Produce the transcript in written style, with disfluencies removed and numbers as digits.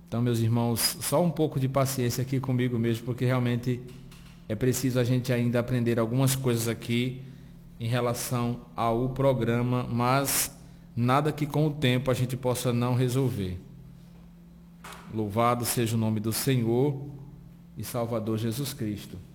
Então, meus irmãos, só um pouco de paciência aqui comigo mesmo, porque realmente é preciso a gente ainda aprender algumas coisas aqui em relação ao programa, mas nada que com o tempo a gente possa não resolver. Louvado seja o nome do Senhor e Salvador Jesus Cristo.